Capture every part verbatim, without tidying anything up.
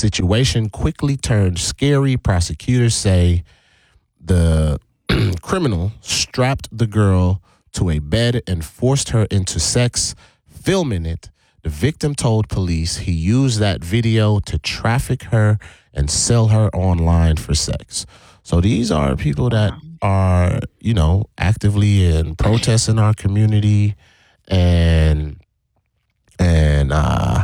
situation quickly turned scary. Prosecutors say the criminal strapped the girl to a bed and forced her into sex, filming it. The victim told police he used that video to traffic her and sell her online for sex. So these are people that are, you know, actively in protests in our community, and and uh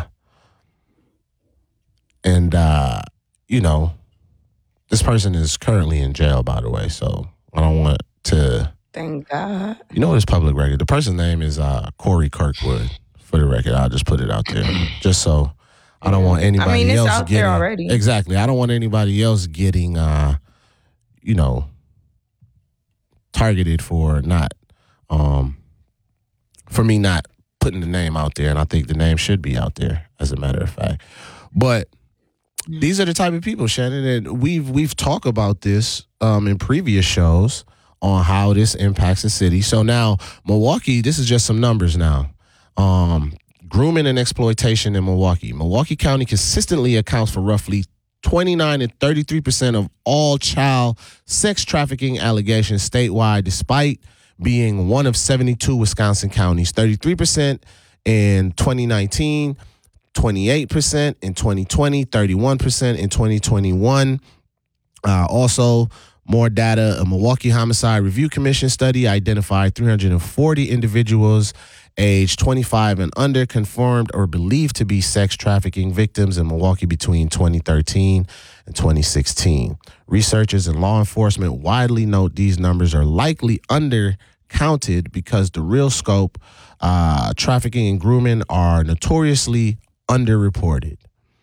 and uh you know, this person is currently in jail, by the way, so I don't want to... Thank God. You know what is public record? The person's name is uh, Corey Kirkwood. For the record, I'll just put it out there. Just so I don't want anybody I mean, it's else out getting... there already. Exactly. I don't want anybody else getting, uh, you know, targeted for not... Um, for me not putting the name out there, and I think the name should be out there, as a matter of fact. But these are the type of people, Shannon, and we've we've talked about this um, in previous shows on how this impacts the city. So now, Milwaukee, this is just some numbers now. Um, grooming and exploitation in Milwaukee. Milwaukee County consistently accounts for roughly twenty-nine and thirty-three percent of all child sex trafficking allegations statewide, despite being one of seventy-two Wisconsin counties. thirty-three percent in twenty nineteen, twenty-eight percent in twenty twenty, thirty-one percent in twenty twenty-one. Uh, also, more data, a Milwaukee Homicide Review Commission study identified three hundred forty individuals aged twenty-five and under confirmed or believed to be sex trafficking victims in Milwaukee between twenty thirteen and twenty sixteen. Researchers and law enforcement widely note these numbers are likely undercounted because the real scope, uh, trafficking and grooming are notoriously underreported.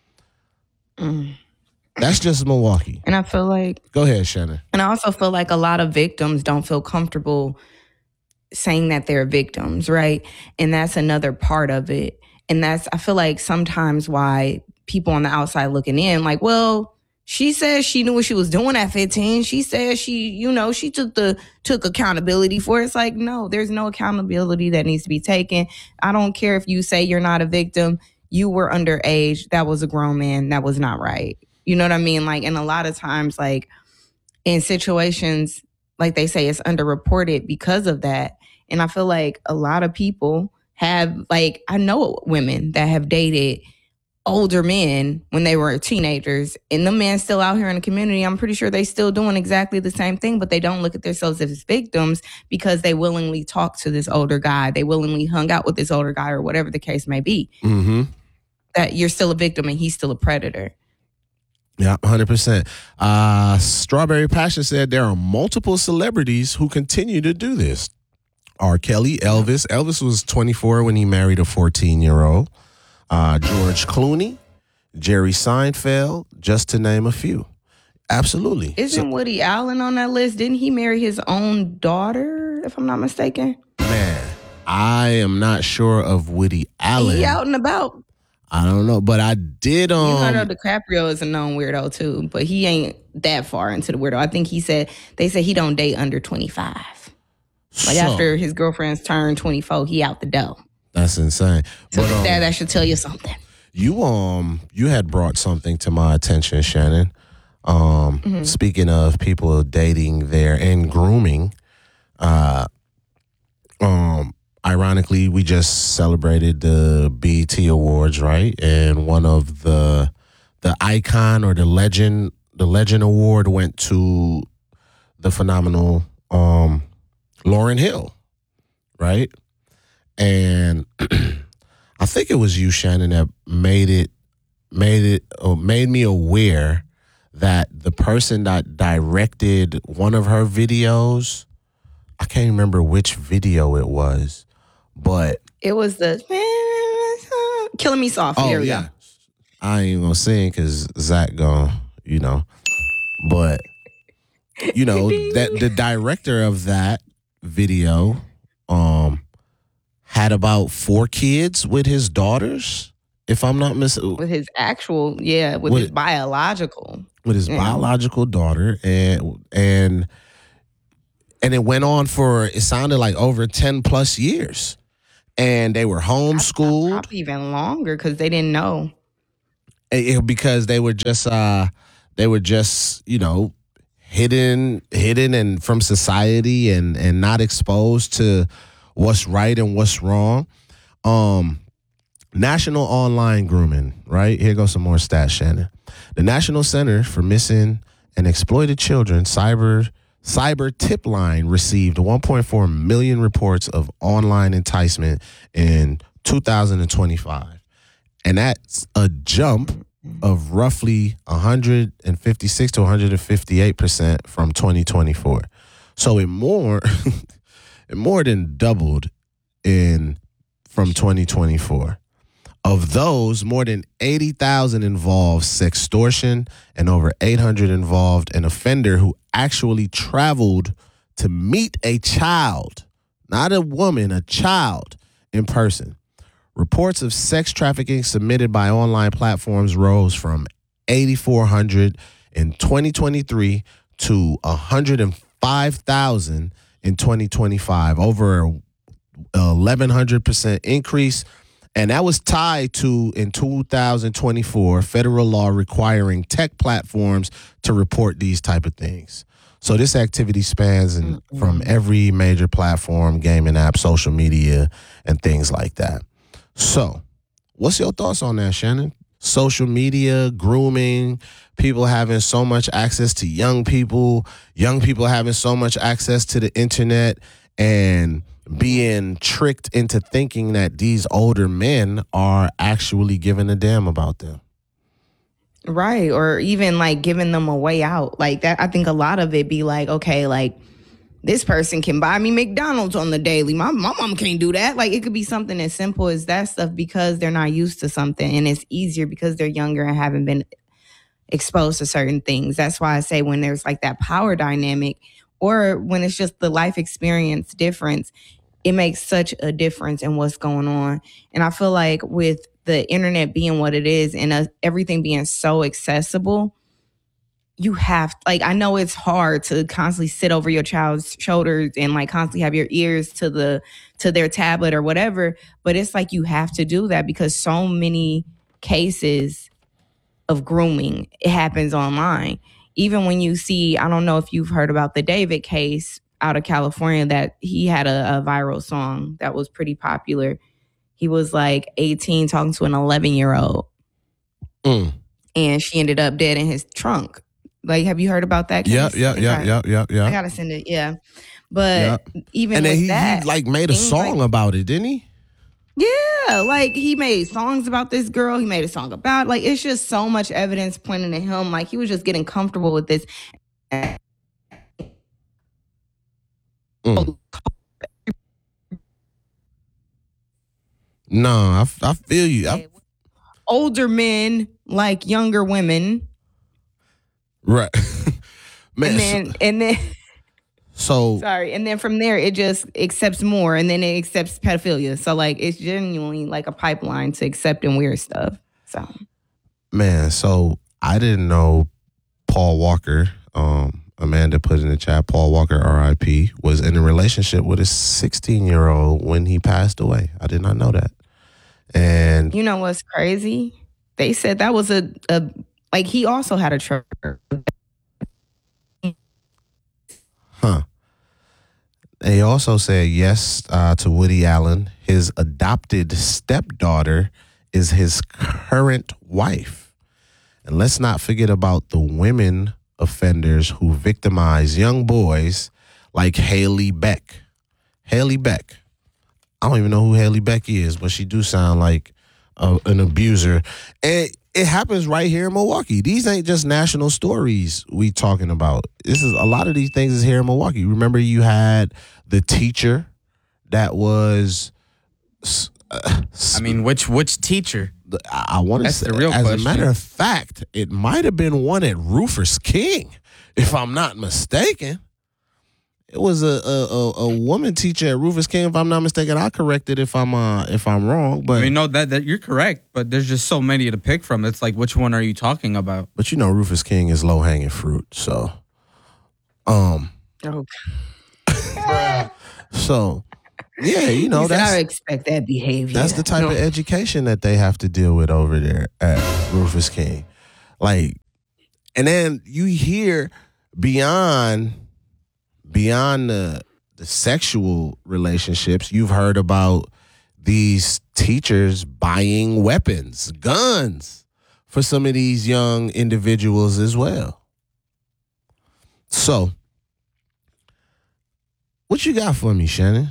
Mm. That's just Milwaukee. And I feel like... Go ahead, Shannon. And I also feel like a lot of victims don't feel comfortable saying that they're victims, right? And that's another part of it. And that's, I feel like sometimes why people on the outside looking in, like, well, she says she knew what she was doing at fifteen. She says she, you know, she took the took accountability for it. It's like, no, there's no accountability that needs to be taken. I don't care if you say you're not a victim. You were underage. That was a grown man. That was not right. You know what I mean? Like, and a lot of times, like, in situations, like they say, it's underreported because of that. And I feel like a lot of people have, like, I know women that have dated older men when they were teenagers, and the men still out here in the community. I'm pretty sure they still doing exactly the same thing, but they don't look at themselves as victims because they willingly talked to this older guy. They willingly hung out with this older guy, or whatever the case may be. Mm-hmm. That you're still a victim and he's still a predator. Yeah, one hundred percent. Uh, Strawberry Passion said there are multiple celebrities who continue to do this. R. Kelly, Elvis. Elvis was twenty-four when he married a fourteen-year-old. Uh, George Clooney, Jerry Seinfeld, just to name a few. Absolutely. Isn't so, Woody Allen on that list? Didn't he marry his own daughter, if I'm not mistaken? Man, I am not sure of Woody Allen. He out and about. I don't know, but I did. Um, Leonardo DiCaprio is a known weirdo too, but he ain't that far into the weirdo. I think he said they say he don't date under twenty-five. Like so, after his girlfriend's turned twenty-four, he out the door. That's insane. So but, um, that that should tell you something. You um you had brought something to my attention, Shannon. Um, mm-hmm. Speaking of people dating there and grooming, uh, um. Ironically, we just celebrated the B E T Awards, right? And one of the the icon or the legend, the legend award went to the phenomenal um, Lauryn Hill, right? And I think it was you, Shannon, that made it made it or made me aware that the person that directed one of her videos, I can't remember which video it was. But it was the Killing Me Softly. Oh, there we yeah. go. I ain't gonna sing because Zach gonna, you know. But, you know, that the director of that video um, had about four kids with his daughters, if I'm not mistaken. With his actual, yeah, with, with his biological. With his yeah. biological daughter. And and and it went on for, it sounded like over ten plus years. And they were homeschooled. Probably even longer because they didn't know. Eh, because they were just uh, they were just you know hidden hidden and from society and and not exposed to what's right and what's wrong. Um, National Online Grooming, right? Here goes some more stats, Shannon. The National Center for Missing and Exploited Children cyber cyber tip line received one point four million reports of online enticement in two thousand twenty-five. And that's a jump of roughly one hundred fifty-six to one hundred fifty-eight percent from twenty twenty-four. So it more it more than doubled in from twenty twenty-four. Of those, more than eighty thousand involved sextortion and over eight hundred involved an offender who actually traveled to meet a child, not a woman, a child, in person. Reports of sex trafficking submitted by online platforms rose from eight thousand four hundred in twenty twenty-three to one hundred five thousand in twenty twenty-five, over a eleven hundred percent increase. And that was tied to, in two thousand twenty-four, federal law requiring tech platforms to report these type of things. So this activity spans in, mm-hmm. from every major platform, gaming app, social media, and things like that. So what's your thoughts on that, Shannon? Social media, grooming, people having so much access to young people, young people having so much access to the internet, and being tricked into thinking that these older men are actually giving a damn about them. Right. Or even like giving them a way out like that. I think a lot of it be like, okay, like this person can buy me McDonald's on the daily. My, my mom can't do that. Like it could be something as simple as that stuff because they're not used to something, and it's easier because they're younger and haven't been exposed to certain things. That's why I say when there's like that power dynamic, or when it's just the life experience difference, it makes such a difference in what's going on. And I feel like with the internet being what it is and uh, everything being so accessible, you have, like, I know it's hard to constantly sit over your child's shoulders and like constantly have your ears to the to their tablet or whatever, but it's like you have to do that because so many cases of grooming, it happens online. Even when you see, I don't know if you've heard about the David case out of California, that he had a, a viral song that was pretty popular. He was like eighteen talking to an eleven year old mm. and she ended up dead in his trunk. Like, have you heard about that case? Yeah, yeah, yeah, yeah, yeah, yeah. I gotta send it, yeah. But yeah. even and with then he, that, he like made a song like, about it, didn't he? Yeah, like he made songs about this girl. He made a song about, like, it's just so much evidence pointing to him. Like he was just getting comfortable with this. Mm. No, I, I feel you. I, Older men like younger women, right? Man, and then so, and then so sorry, and then from there it just accepts more, and then it accepts pedophilia. So like it's genuinely like a pipeline to accepting weird stuff. So, man, so I didn't know Paul Walker. Um, Amanda put in the chat, Paul Walker, R I P, was in a relationship with a sixteen-year-old when he passed away. I did not know that. And you know what's crazy? They said that was a, a like he also had a trigger. Huh. They also said yes uh, to Woody Allen. His adopted stepdaughter is his current wife. And let's not forget about the women offenders who victimize young boys like Haley Beck. Haley Beck. I don't even know who Haley Beck is, but she do sound like uh, an abuser. And it happens right here in Milwaukee. These ain't just national stories we talking about. This is a lot of these things is here in Milwaukee. Remember, you had the teacher that was. Uh, I mean, which which teacher? I, I want to say. The real as question. A matter of fact, it might have been one at Rufus King, if I'm not mistaken. It was a, a a woman teacher at Rufus King, if I'm not mistaken. I'll correct it if I'm uh, if I'm wrong. But I mean, no, that, that you're correct. But there's just so many to pick from. It's like, which one are you talking about? But you know, Rufus King is low hanging fruit. So, um, okay. so Yeah, you know, He said, that's I expect that behavior. that's the type No. of education that they have to deal with over there at Rufus King. Like, and then you hear beyond beyond the the sexual relationships, you've heard about these teachers buying weapons, guns for some of these young individuals as well. So, what you got for me, Shannon?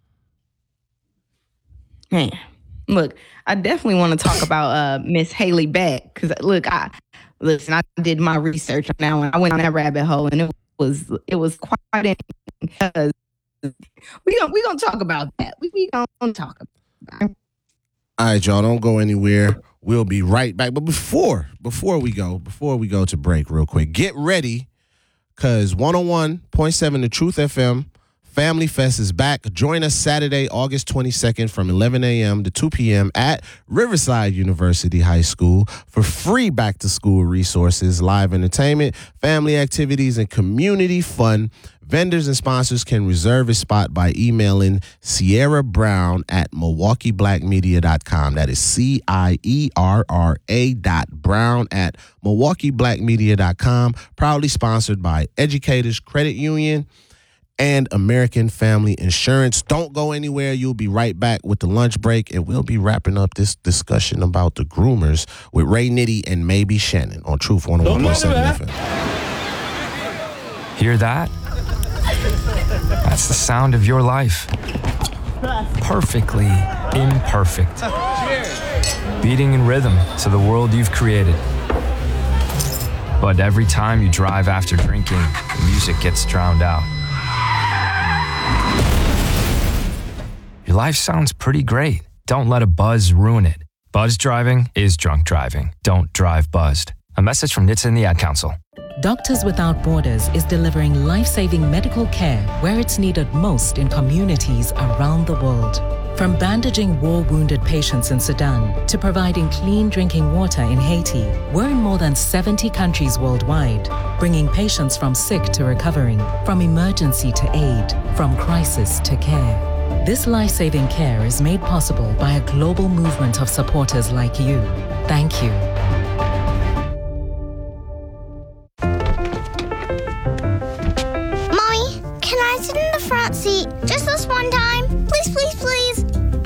Man, look, I definitely want to talk about uh, Miss Haley Beck because look, I listen. I did my research on that one. I went on that rabbit hole, and it was it was quite interesting because we gonna we gonna talk about that. We we gonna talk about it. All right, y'all, don't go anywhere. We'll be right back. But before before we go, before we go to break, real quick, get ready because one oh one point seven The Truth F M. Family Fest is back. Join us Saturday, August twenty-second from eleven a.m. to two p.m. at Riverside University High School for free back-to-school resources, live entertainment, family activities, and community fun. Vendors and sponsors can reserve a spot by emailing Sierra Brown at Milwaukee Black Media dot com. That is C I E R R A dot Brown at Milwaukee Black Media dot com. Proudly sponsored by Educators Credit Union and American Family Insurance. Don't go anywhere. You'll be right back with the lunch break, and we'll be wrapping up this discussion about the groomers with Ray Nitty and maybe Shannon on Truth one oh one point seven F M. Hear that? That's the sound of your life. Perfectly imperfect. Beating in rhythm to the world you've created. But every time you drive after drinking, the music gets drowned out. Your life sounds pretty great. Don't let a buzz ruin it. Buzz driving is drunk driving. Don't drive buzzed. A message from N H T S A and the Ad Council. Doctors Without Borders is delivering life-saving medical care where it's needed most in communities around the world. From bandaging war-wounded patients in Sudan to providing clean drinking water in Haiti, we're in more than seventy countries worldwide, bringing patients from sick to recovering, from emergency to aid, from crisis to care. This life-saving care is made possible by a global movement of supporters like you. Thank you. Mommy, can I sit in the front seat just this one time? Please, please, please.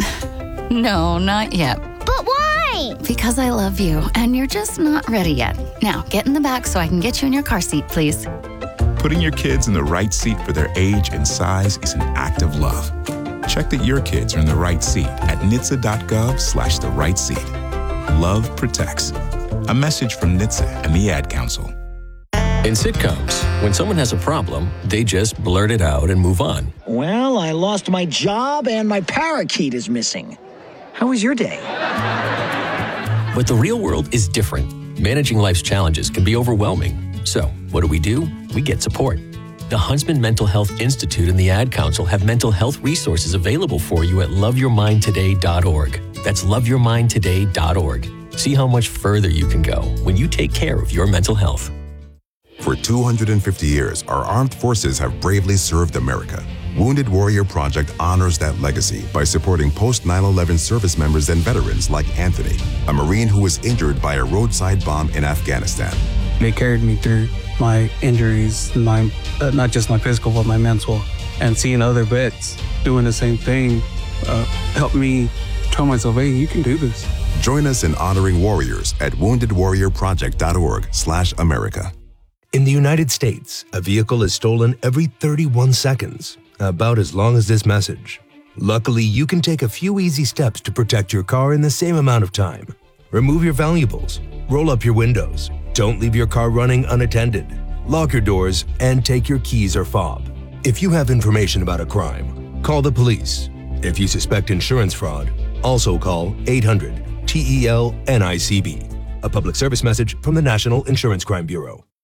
No, not yet. But why? Because I love you, and you're just not ready yet. Now, get in the back so I can get you in your car seat, please. Putting your kids in the right seat for their age and size is an act of love. Check that your kids are in the right seat at N H T S A dot gov slash the right seat. Love protects. A message from N H T S A and the Ad Council. In sitcoms, when someone has a problem, they just blurt it out and move on. Well, I lost my job and my parakeet is missing. How was your day? But the real world is different. Managing life's challenges can be overwhelming. So, what do we do? We get support. The Huntsman Mental Health Institute and the Ad Council have mental health resources available for you at love your mind today dot org. That's love your mind today dot org. See how much further you can go when you take care of your mental health. For two hundred fifty years, our armed forces have bravely served America. Wounded Warrior Project honors that legacy by supporting post nine eleven service members and veterans like Anthony, a Marine who was injured by a roadside bomb in Afghanistan. They carried me through my injuries, my uh, not just my physical, but my mental. And seeing other vets doing the same thing uh, helped me tell myself, hey, you can do this. Join us in honoring warriors at wounded warrior project dot org slash America. In the United States, a vehicle is stolen every thirty-one seconds, about as long as this message. Luckily, you can take a few easy steps to protect your car in the same amount of time. Remove your valuables, roll up your windows, don't leave your car running unattended, lock your doors, and take your keys or fob. If you have information about a crime, call the police. If you suspect insurance fraud, also call eight hundred T E L N I C B. A public service message from the National Insurance Crime Bureau.